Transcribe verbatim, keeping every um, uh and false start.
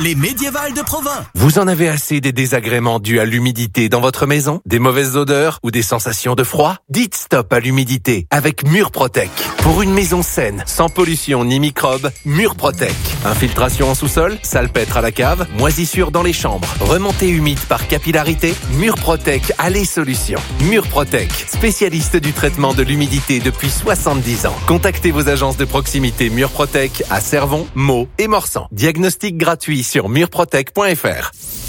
les médiévales de Provins. Vous en avez assez des désagréments dus à l'humidité dans votre maison? Des mauvaises odeurs ou des sensations de froid? Dites stop à l'humidité avec Murprotec. Pour une maison saine, sans pollution ni microbes, Murprotec. Infiltration en sous-sol, salpêtre à la cave, moisissure dans les chambres, remontée humide par capillarité, Murprotec a les solutions. Murprotec, spécialiste du traitement de l'humidité depuis soixante-dix ans. Contactez vos agences de proximité Murprotec à Cervon, Meaux et Morsan. Diagnostic gratuit sur murprotec point f r.